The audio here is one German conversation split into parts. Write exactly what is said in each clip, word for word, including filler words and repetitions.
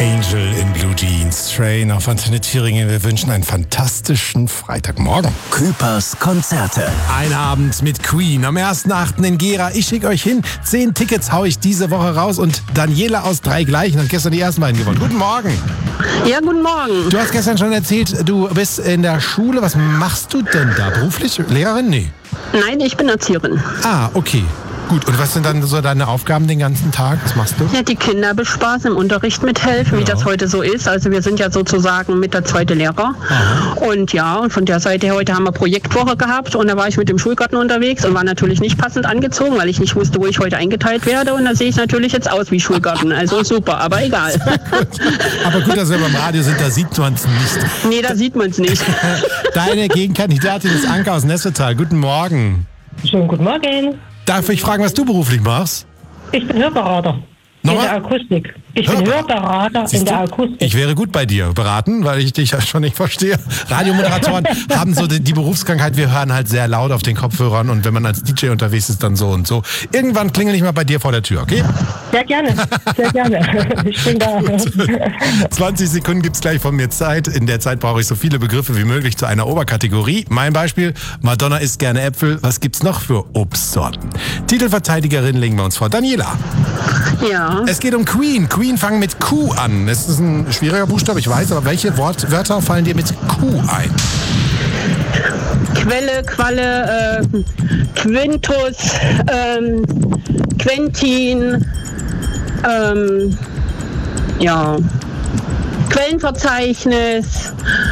Angel in Blue Jeans, Train auf Antenne Thüringen. Wir wünschen einen fantastischen Freitagmorgen. Küpers Konzerte. Ein Abend mit Queen am ersten achten in Gera. Ich schicke euch hin. Zehn Tickets haue ich diese Woche raus und Daniela aus Dreigleichen hat gestern die ersten beiden gewonnen. Guten Morgen. Ja, guten Morgen. Du hast gestern schon erzählt, du bist in der Schule. Was machst du denn da? Beruflich? Lehrerin? Nee. Nein, ich bin Erzieherin. Ah, okay. Gut, und was sind dann so deine Aufgaben den ganzen Tag? Was machst du? Ja, die Kinder bespaßen, im Unterricht mithelfen, ja. Wie das heute so ist. Also wir sind ja sozusagen mit der zweite Lehrer. Aha. Und ja, und von der Seite her, heute haben wir Projektwoche gehabt und da war ich mit dem Schulgarten unterwegs und war natürlich nicht passend angezogen, weil ich nicht wusste, wo ich heute eingeteilt werde. Und da sehe ich natürlich jetzt aus wie Schulgarten. Also super, aber egal. Gut. Aber gut, dass wir beim Radio sind, da sieht man es nicht. Nee, da sieht man es nicht. Deine Gegenkandidatin ist Anke aus Nessetal. Guten Morgen. Schönen guten Morgen. Darf ich fragen, was du beruflich machst? Ich bin Hörberater Nochmal? in der Akustik. Ich Hörber- bin Hörberater in der Akustik. Ich wäre gut bei dir beraten, weil ich dich ja schon nicht verstehe. Radiomoderatoren haben so die, die Berufskrankheit, wir hören halt sehr laut auf den Kopfhörern und wenn man als D J unterwegs ist, dann so und so. Irgendwann klingel ich mal bei dir vor der Tür, okay? Sehr gerne, sehr gerne. Ich bin da. zwanzig Sekunden gibt's gleich von mir Zeit. In der Zeit brauche ich so viele Begriffe wie möglich zu einer Oberkategorie. Mein Beispiel, Madonna isst gerne Äpfel. Was gibt's noch für Obstsorten? Titelverteidigerin legen wir uns vor. Daniela. Ja. Es geht um Queen. Queen fangen mit Q an. Das ist ein schwieriger Buchstabe, ich weiß, aber welche Wort, Wörter fallen dir mit Q ein? Quelle, Qualle, äh, Quintus, ähm, Quentin, ähm, ja, Quellenverzeichnis.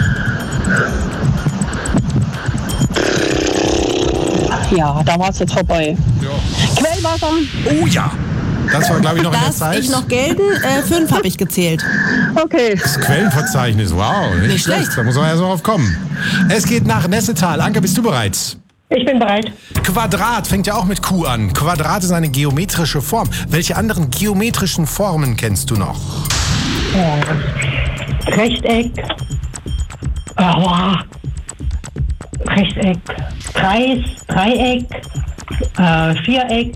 Ja, da war es jetzt vorbei. Ja. Quellwasser. Oh ja. Das war, glaube ich, noch in der Zeit. Lass ich noch gelten? Äh, fünf habe ich gezählt. Okay. Das Quellenverzeichnis, wow. Nicht, nicht schlecht. Da muss man erst mal drauf kommen. Es geht nach Nessetal. Anke, bist du bereit? Ich bin bereit. Quadrat fängt ja auch mit Q an. Quadrat ist eine geometrische Form. Welche anderen geometrischen Formen kennst du noch? Äh, Rechteck. Oh, Rechteck. Kreis. Dreieck. Äh, Viereck.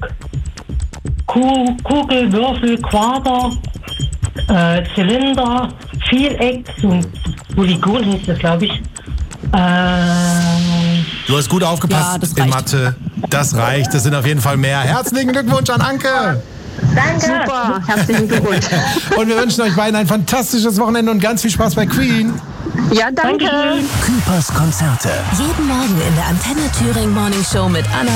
Kugel, Würfel, Quader, äh, Zylinder, Vieleck, so ein Polygon hieß das, glaube ich. Äh, du hast gut aufgepasst ja, in Mathe. Das reicht, das sind auf jeden Fall mehr. Herzlichen Glückwunsch an Anke. Danke. Super, herzlichen Glückwunsch. Und wir wünschen euch beiden ein fantastisches Wochenende und ganz viel Spaß bei Queen. Ja, danke. Küpers Konzerte. Jeden Morgen in der Antenne Thüringen Morning Show mit Anna